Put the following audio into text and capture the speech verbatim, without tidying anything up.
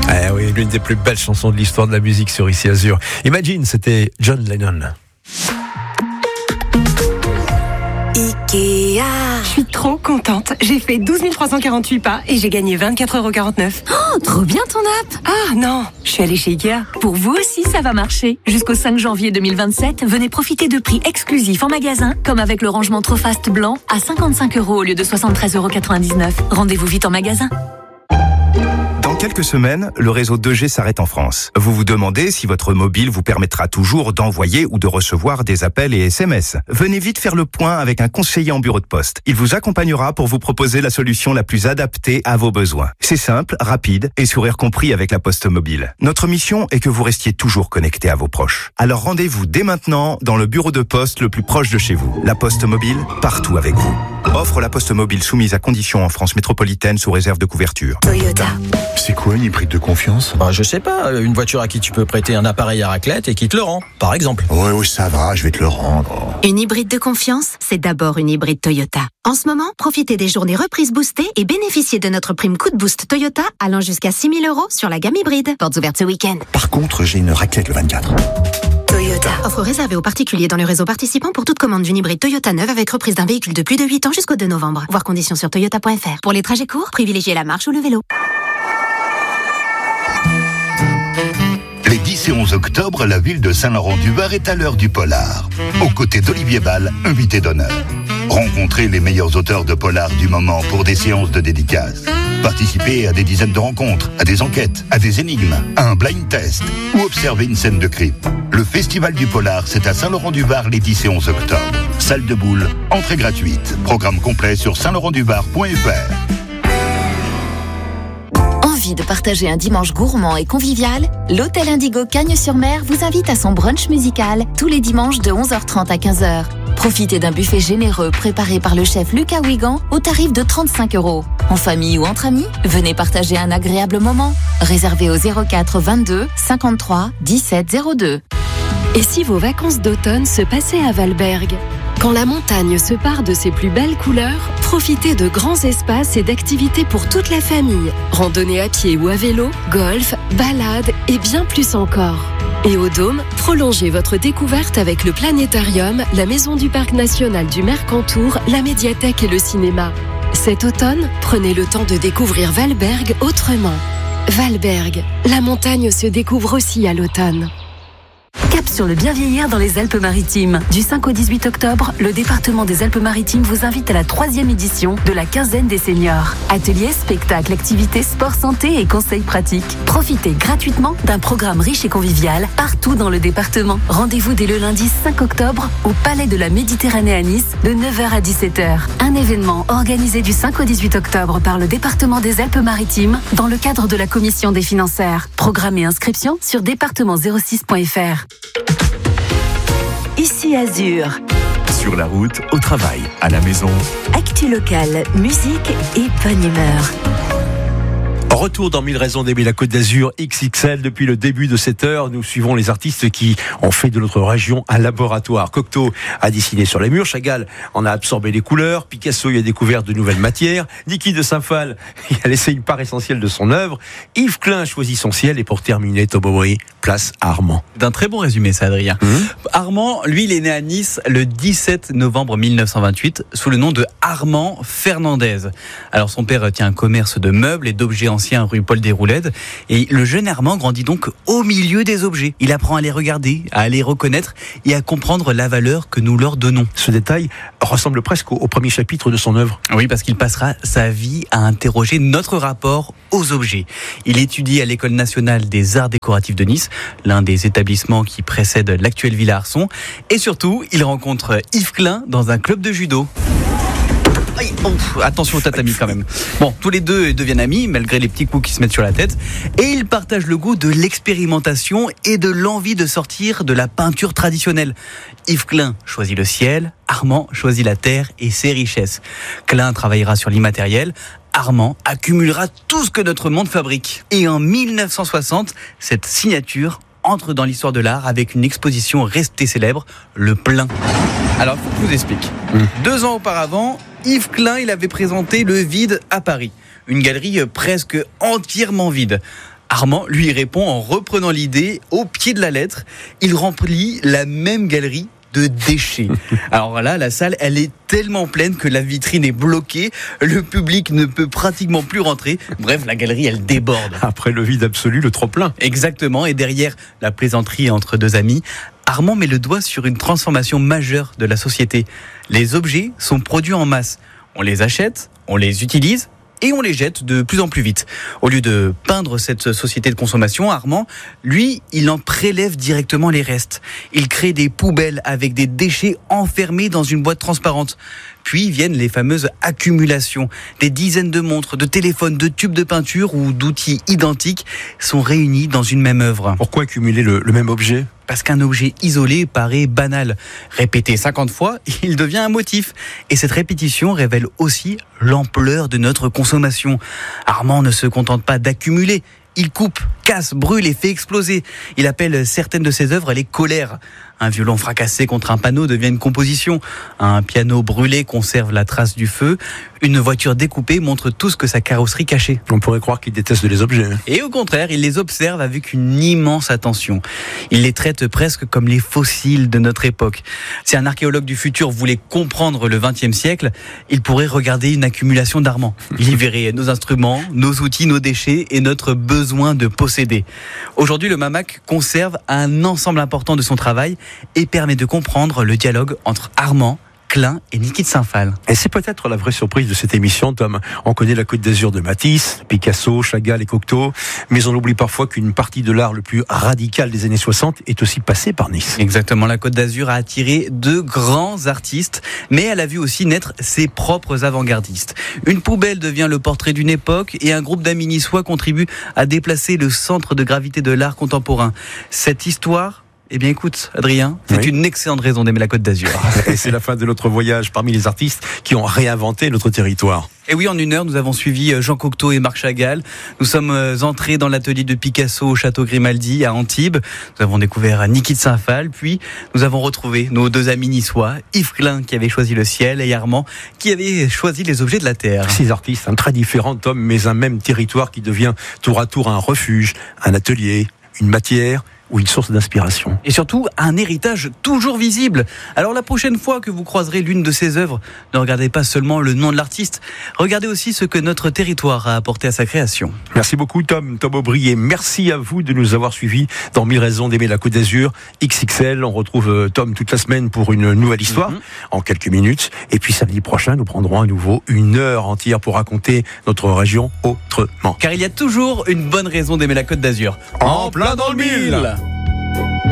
Ah oui, l'une des plus belles chansons de l'histoire de la musique sur Ici Azur. Imagine, c'était John Lennon. Ikea. Je suis trop contente. J'ai fait douze mille trois cent quarante-huit pas et j'ai gagné vingt-quatre euros quarante-neuf. Oh, trop bien ton app. Ah non, je suis allée chez Ikea. Pour vous aussi, ça va marcher. Jusqu'au cinq janvier deux mille vingt-sept, venez profiter de prix exclusifs en magasin, comme avec le rangement Trofast blanc à cinquante-cinq euros au lieu de soixante-treize euros quatre-vingt-dix-neuf. Rendez-vous vite en magasin. Dans quelques semaines, le réseau deux G s'arrête en France. Vous vous demandez si votre mobile vous permettra toujours d'envoyer ou de recevoir des appels et S M S. Venez vite faire le point avec un conseiller en bureau de poste. Il vous accompagnera pour vous proposer la solution la plus adaptée à vos besoins. C'est simple, rapide et sourire compris avec la Poste Mobile. Notre mission est que vous restiez toujours connecté à vos proches. Alors rendez-vous dès maintenant dans le bureau de poste le plus proche de chez vous. La Poste Mobile, partout avec vous. Offre la Poste Mobile soumise à conditions en France métropolitaine sous réserve de couverture. Toyota. C'est quoi une hybride de confiance ? Bah, je sais pas, une voiture à qui tu peux prêter un appareil à raclette et qui te le rend, par exemple. Ouais, oui, ça va, je vais te le rendre. Une hybride de confiance, c'est d'abord une hybride Toyota. En ce moment, profitez des journées reprises boostées et bénéficiez de notre prime coup de boost Toyota allant jusqu'à six mille euros sur la gamme hybride. Portes ouvertes ce week-end. Par contre, j'ai une raclette le vingt-quatre. Toyota. Offre réservée aux particuliers dans le réseau participant pour toute commande d'une hybride Toyota neuve avec reprise d'un véhicule de plus de huit ans jusqu'au deux novembre. Voir conditions sur toyota point f r. Pour les trajets courts, privilégiez la marche ou le vélo. Les dix et onze octobre, la ville de Saint-Laurent-du-Var est à l'heure du polar. Aux côtés d'Olivier Ball, invité d'honneur. Rencontrez les meilleurs auteurs de polar du moment pour des séances de dédicaces. Participez à des dizaines de rencontres, à des enquêtes, à des énigmes, à un blind test ou observez une scène de crime. Le Festival du Polar, c'est à Saint-Laurent-du-Var les dix et onze octobre. Salle de boule, entrée gratuite. Programme complet sur saint laurent du var point f r. Envie de partager un dimanche gourmand et convivial ? L'Hôtel Indigo Cagnes-sur-Mer vous invite à son brunch musical tous les dimanches de onze heures trente à quinze heures. Profitez d'un buffet généreux préparé par le chef Lucas Wigan au tarif de trente-cinq euros. En famille ou entre amis, venez partager un agréable moment. Réservé au zéro quatre vingt-deux cinquante-trois dix-sept zéro deux. Et si vos vacances d'automne se passaient à Valberg ? Quand la montagne se pare de ses plus belles couleurs, profitez de grands espaces et d'activités pour toute la famille. Randonnée à pied ou à vélo, golf, balade et bien plus encore. Et au Dôme, prolongez votre découverte avec le planétarium, la maison du parc national du Mercantour, la médiathèque et le cinéma. Cet automne, prenez le temps de découvrir Valberg autrement. Valberg, la montagne se découvre aussi à l'automne. Cap sur le bien vieillir dans les Alpes-Maritimes. Du cinq au dix-huit octobre, le département des Alpes-Maritimes vous invite à la troisième édition de la quinzaine des seniors. Ateliers, spectacles, activités, sport, santé et conseils pratiques. Profitez gratuitement d'un programme riche et convivial partout dans le département. Rendez-vous dès le lundi cinq octobre au Palais de la Méditerranée à Nice de neuf heures à dix-sept heures. Un événement organisé du cinq au dix-huit octobre par le département des Alpes-Maritimes dans le cadre de la commission des financières. Programme et inscription sur département zéro six point f r. Ici Azur. Sur la route, au travail, à la maison. Actu locale, musique et bonne humeur. Retour dans mille raisons d'aimer la Côte d'Azur X X L. Depuis le début de cette heure, nous suivons les artistes qui ont fait de notre région un laboratoire. Cocteau a dessiné sur les murs, Chagall en a absorbé les couleurs, Picasso y a découvert de nouvelles matières, Niki de Saint-Phal y a laissé une part essentielle de son œuvre, Yves Klein choisit son ciel et pour terminer, Tom Aubry place à Armand. D'un très bon résumé ça, Adrien. Mmh. Armand, lui, il est né à Nice le dix-sept novembre mille neuf cent vingt-huit sous le nom de Armand Fernandez. Alors son père tient un commerce de meubles et d'objets anciens rue Paul Déroulède, et le jeune Armand grandit donc au milieu des objets. Il apprend à les regarder, à les reconnaître et à comprendre la valeur que nous leur donnons. Ce détail ressemble presque au, au premier chapitre de son œuvre. Oui, parce qu'il passera sa vie à interroger notre rapport aux objets. Il étudie à l'École nationale des arts décoratifs de Nice, l'un des établissements qui précède l'actuelle Villa Arson, et surtout, il rencontre Yves Klein dans un club de judo. Aïe, oh, attention au tatami quand même. Bon, tous les deux deviennent amis, malgré les petits coups qui se mettent sur la tête. Et ils partagent le goût de l'expérimentation et de l'envie de sortir de la peinture traditionnelle. Yves Klein choisit le ciel, Armand choisit la terre et ses richesses. Klein travaillera sur l'immatériel, Armand accumulera tout ce que notre monde fabrique. Et en mille neuf cent soixante, cette signature entre dans l'histoire de l'art avec une exposition restée célèbre, le Plein. Alors, il faut que je vous explique. Mmh. Deux ans auparavant, Yves Klein, il avait présenté le Vide à Paris. Une galerie presque entièrement vide. Armand lui répond en reprenant l'idée au pied de la lettre. Il remplit la même galerie de déchets. Alors là, la salle, elle est tellement pleine que la vitrine est bloquée, le public ne peut pratiquement plus rentrer. Bref, la galerie, elle déborde. Après le vide absolu, le trop-plein. Exactement, et derrière la plaisanterie entre deux amis, Armand met le doigt sur une transformation majeure de la société. Les objets sont produits en masse. On les achète, on les utilise, et on les jette de plus en plus vite. Au lieu de peindre cette société de consommation, Armand, lui, il en prélève directement les restes. Il crée des poubelles avec des déchets enfermés dans une boîte transparente. Puis viennent les fameuses accumulations. Des dizaines de montres, de téléphones, de tubes de peinture ou d'outils identiques sont réunis dans une même œuvre. Pourquoi accumuler le, le même objet ? Parce qu'un objet isolé paraît banal. Répété cinquante fois, il devient un motif. Et cette répétition révèle aussi l'ampleur de notre consommation. Armand ne se contente pas d'accumuler. Il coupe, casse, brûle et fait exploser. Il appelle certaines de ses œuvres les colères. Un violon fracassé contre un panneau devient une composition. Un piano brûlé conserve la trace du feu. Une voiture découpée montre tout ce que sa carrosserie cachait. On pourrait croire qu'il déteste les objets. Et au contraire, il les observe avec une immense attention. Il les traite presque comme les fossiles de notre époque. Si un archéologue du futur voulait comprendre le vingtième siècle, il pourrait regarder une accumulation d'Armand. Il y verrait nos instruments, nos outils, nos déchets et notre besoin de posséder. Aujourd'hui, le MAMAC conserve un ensemble important de son travail et permet de comprendre le dialogue entre Armand, Klein et Niki de Saint-Phal. Et c'est peut-être la vraie surprise de cette émission, Tom. On connaît la Côte d'Azur de Matisse, Picasso, Chagall et Cocteau, mais on oublie parfois qu'une partie de l'art le plus radical des années soixante est aussi passée par Nice. Exactement, la Côte d'Azur a attiré de grands artistes, mais elle a vu aussi naître ses propres avant-gardistes. Une poubelle devient le portrait d'une époque et un groupe d'amis niçois contribue à déplacer le centre de gravité de l'art contemporain. Cette histoire... Eh bien écoute, Adrien, c'est oui. une excellente raison d'aimer la Côte d'Azur. Et c'est la fin de notre voyage parmi les artistes qui ont réinventé notre territoire. Et oui, en une heure, nous avons suivi Jean Cocteau et Marc Chagall. Nous sommes entrés dans l'atelier de Picasso au château Grimaldi à Antibes. Nous avons découvert Niki de Saint-Phal. Puis, nous avons retrouvé nos deux amis niçois, Yves Klein qui avait choisi le ciel et Armand qui avait choisi les objets de la terre. Six artistes, hein, très différents, Tom, mais un même territoire qui devient tour à tour un refuge, un atelier, une matière ou une source d'inspiration. Et surtout, un héritage toujours visible. Alors la prochaine fois que vous croiserez l'une de ces œuvres, ne regardez pas seulement le nom de l'artiste, regardez aussi ce que notre territoire a apporté à sa création. Merci beaucoup Tom, Tom Aubry, et merci à vous de nous avoir suivis dans mille raisons d'aimer la Côte d'Azur, X X L. On retrouve Tom toute la semaine pour une nouvelle histoire, mm-hmm. en quelques minutes. Et puis samedi prochain, nous prendrons à nouveau une heure entière pour raconter notre région autrement. Car il y a toujours une bonne raison d'aimer la Côte d'Azur. En plein dans le mille.